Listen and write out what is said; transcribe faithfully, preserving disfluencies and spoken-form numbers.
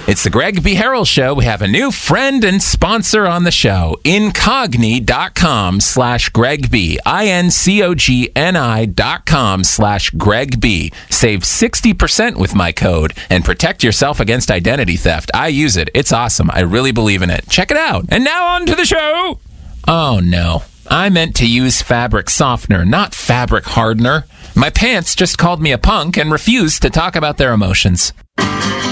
It's the Greg B. Harrell Show. We have a new friend and sponsor on the show, Incogni.com slash Greg B. I-N-C-O-G-N-I dot com slash Greg B. Save sixty percent with my code and protect yourself against identity theft. I use it. It's awesome. I really believe in it. Check it out. And now on to the show. Oh, no. I meant to use fabric softener, not fabric hardener. My pants just called me a punk and refused to talk about their emotions.